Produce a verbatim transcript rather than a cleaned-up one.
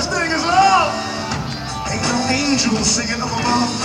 such thing as love. Ain't no angels singing up above.